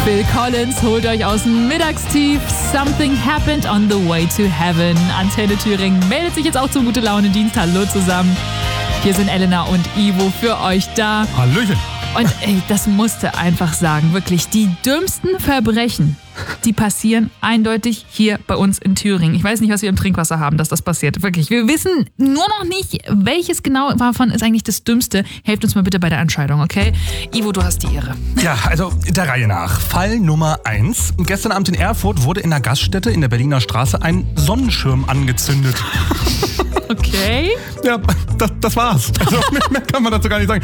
Phil Collins holt euch aus dem Mittagstief. Something happened on the way to heaven. Antenne Thüringen meldet sich jetzt auch zum Gute-Laune-Dienst. Hallo zusammen. Hier sind Elena und Ivo für euch da. Hallöchen. Und das musste einfach sagen, wirklich, die dümmsten Verbrechen, die passieren eindeutig hier bei uns in Thüringen. Ich weiß nicht, was wir im Trinkwasser haben, dass das passiert. Wirklich, wir wissen nur noch nicht, welches genau davon ist eigentlich das Dümmste. Helft uns mal bitte bei der Entscheidung, okay? Ivo, du hast die Ehre. Ja, also der Reihe nach. Fall Nummer 1. Gestern Abend in Erfurt wurde in einer Gaststätte in der Berliner Straße ein Sonnenschirm angezündet. Okay. Ja, das war's. Also mehr kann man dazu gar nicht sagen.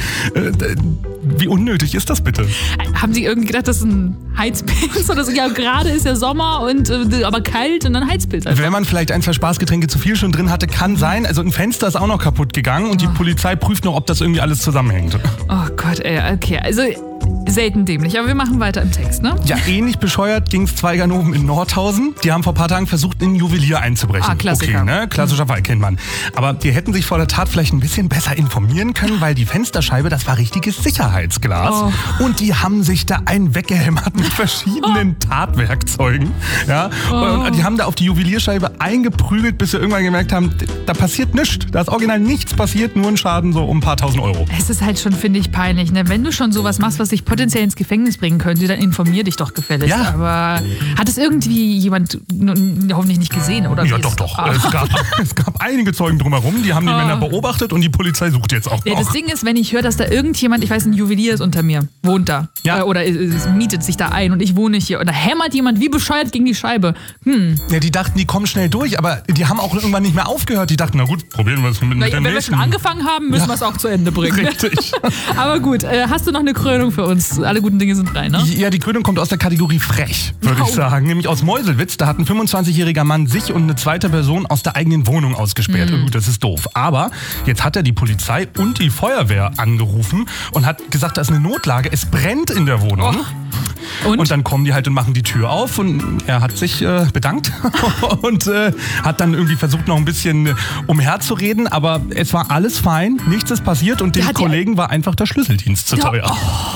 Wie unnötig ist das bitte? Haben Sie irgendwie gedacht, das ist ein Heizpilz oder so? Ja, gerade ist ja Sommer und aber kalt und dann Heizpilz einfach. Wenn man vielleicht 1, 2 Spaßgetränke zu viel schon drin hatte, kann sein. Also ein Fenster ist auch noch kaputt gegangen und die Polizei prüft noch, ob das irgendwie alles zusammenhängt. Oh Gott, ey, okay. Also selten dämlich, aber wir machen weiter im Text, ne? Ja, ähnlich bescheuert ging's 2 Ganoven in Nordhausen. Die haben vor ein paar Tagen versucht, in ein Juwelier einzubrechen. Ah, Klassiker. Okay, ne? Klassischer Fall, kennt man. Aber die hätten sich vor der Tat vielleicht ein bisschen besser informieren können, weil die Fensterscheibe, das war richtiges Sicherheitsglas. Oh. Und die haben sich da einen weggehämmert mit verschiedenen Tatwerkzeugen. Ja? Und die haben da auf die Juwelierscheibe eingeprügelt, bis sie irgendwann gemerkt haben, da passiert nichts. Da ist original nichts passiert, nur ein Schaden so um ein paar tausend Euro. Es ist halt schon, finde ich, peinlich, ne? Wenn du schon sowas machst, was dich potenziell ins Gefängnis bringen könnte, dann informier dich doch gefälligst. Ja. Aber hat es irgendwie jemand hoffentlich nicht gesehen, oder? Ja, doch. Es gab einige Zeugen drumherum, die haben die Männer beobachtet und die Polizei sucht jetzt auch noch. Ja, das Ding ist, wenn ich höre, dass da irgendjemand, ich weiß, ein Juwelier ist unter mir, wohnt da. Ja. Oder mietet sich da ein und ich wohne hier. Und da hämmert jemand wie bescheuert gegen die Scheibe. Ja, die dachten, die kommen schnell durch, aber die haben auch irgendwann nicht mehr aufgehört. Die dachten, na gut, probieren wir es mit dem nächsten. Wenn wir schon angefangen haben, müssen wir es auch zu Ende bringen. Richtig. Aber gut, hast du noch eine Krönung für uns? Alle guten Dinge sind 3, ne? Ja, die Krönung kommt aus der Kategorie frech, würde ich sagen. Nämlich aus Meuselwitz. Da hat ein 25-jähriger Mann sich und eine zweite Person aus der eigenen Wohnung ausgesperrt. Gut, das ist doof. Aber jetzt hat er die Polizei und die Feuerwehr angerufen und hat gesagt, da ist eine Notlage. Es brennt in der Wohnung. Oh. Und dann kommen die halt und machen die Tür auf und er hat sich bedankt und hat dann irgendwie versucht, noch ein bisschen umherzureden, aber es war alles fein, nichts ist passiert und dem Kollegen war einfach der Schlüsseldienst zu teuer.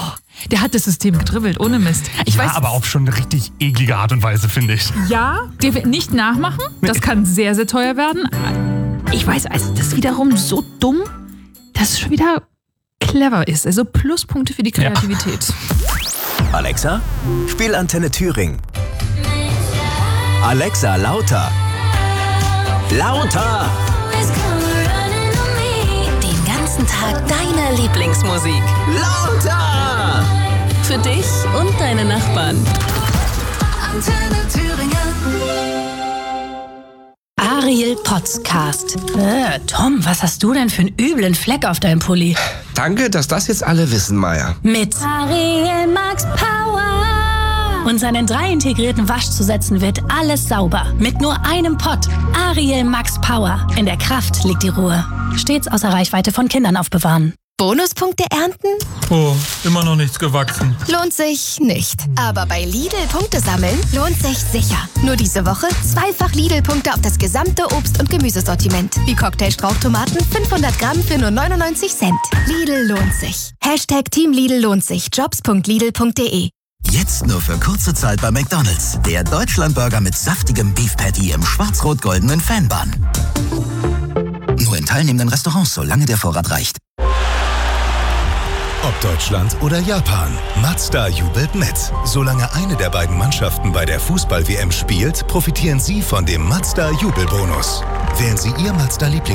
Der hat das System gedribbelt, ohne Mist. Ich weiß, aber auf schon eine richtig eklige Art und Weise, finde ich. Ja, der wird nicht nachmachen. Das kann sehr, sehr teuer werden. Ich weiß, also das ist wiederum so dumm, dass es schon wieder clever ist. Also Pluspunkte für die Kreativität. Ja. Alexa, spiel Antenne Thüringen. Alexa, lauter. Lauter! Den ganzen Tag deine Lieblingsmusik. Lauter! Für dich und deine Nachbarn. Antenne Thüringen. Ariel Podcast. Tom, was hast du denn für einen üblen Fleck auf deinem Pulli? Danke, dass das jetzt alle wissen, Maya. Mit Ariel Max Power. Und seinen 3 integrierten Waschzusätzen wird alles sauber. Mit nur einem Pott. Ariel Max Power. In der Kraft liegt die Ruhe. Stets außer Reichweite von Kindern aufbewahren. Bonuspunkte ernten? Oh, immer noch nichts gewachsen. Lohnt sich nicht. Aber bei Lidl Punkte sammeln lohnt sich sicher. Nur diese Woche 2-fach Lidl-Punkte auf das gesamte Obst- und Gemüsesortiment. Wie Cocktailstrauchtomaten 500 Gramm für nur 99 Cent. Lidl lohnt sich. Hashtag Team Lidl lohnt sich. Jobs.lidl.de. Jetzt nur für kurze Zeit bei McDonald's. Der Deutschlandburger mit saftigem Beef Patty im schwarz-rot-goldenen Fanbun. Nur in teilnehmenden Restaurants, solange der Vorrat reicht. Ob Deutschland oder Japan, Mazda jubelt mit. Solange eine der beiden Mannschaften bei der Fußball-WM spielt, profitieren Sie von dem Mazda-Jubelbonus. Wählen Sie Ihr Mazda-Lieblings